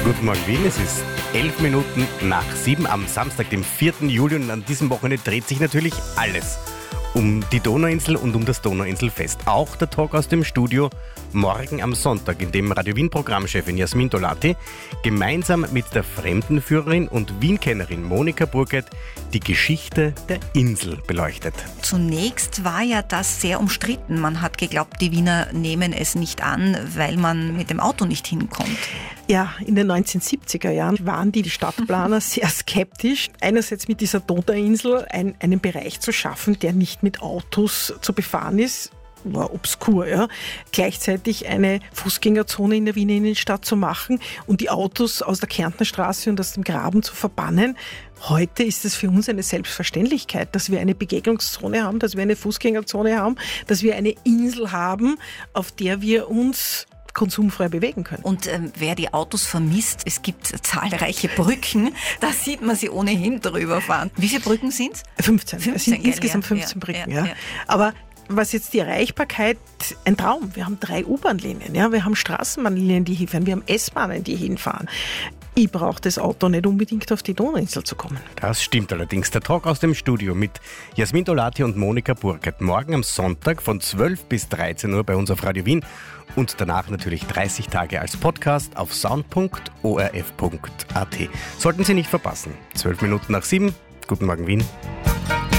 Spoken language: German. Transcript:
Guten Morgen Wien, es ist 11 Minuten nach 7 am Samstag, dem 4. Juli, und an diesem Wochenende dreht sich natürlich alles um die Donauinsel und um das Donauinselfest. Auch der Talk aus dem Studio morgen am Sonntag, in dem Radio Wien Programmchefin Jasmin Dolati gemeinsam mit der Fremdenführerin und Wien-Kennerin Monika Burkert die Geschichte der Insel beleuchtet. Zunächst war ja das sehr umstritten. Man hat geglaubt, die Wiener nehmen es nicht an, weil man mit dem Auto nicht hinkommt. Ja, in den 1970er Jahren waren die Stadtplaner sehr skeptisch, einerseits mit dieser Donauinsel einen Bereich zu schaffen, der nicht mit Autos zu befahren ist. War obskur, ja. Gleichzeitig eine Fußgängerzone in der Wiener Innenstadt zu machen und die Autos aus der Kärntnerstraße und aus dem Graben zu verbannen. Heute ist es für uns eine Selbstverständlichkeit, dass wir eine Begegnungszone haben, dass wir eine Fußgängerzone haben, dass wir eine Insel haben, auf der wir uns konsumfrei bewegen können. Und wer die Autos vermisst, es gibt zahlreiche Brücken, da sieht man sie ohnehin drüber fahren. Wie viele Brücken sind es? 15. Es sind insgesamt 15 Brücken. Ja. Aber was jetzt die Erreichbarkeit, ein Traum. Wir haben 3 U-Bahn-Linien, ja? Wir haben Straßenbahnlinien, die hinfahren, wir haben S-Bahnen, die hinfahren. Ich brauche das Auto nicht unbedingt auf die Donauinsel zu kommen. Das stimmt allerdings. Der Talk aus dem Studio mit Jasmin Dolati und Monika Burkert. Morgen am Sonntag von 12 bis 13 Uhr bei uns auf Radio Wien und danach natürlich 30 Tage als Podcast auf sound.orf.at. Sollten Sie nicht verpassen. 12 Minuten nach 7. Guten Morgen Wien.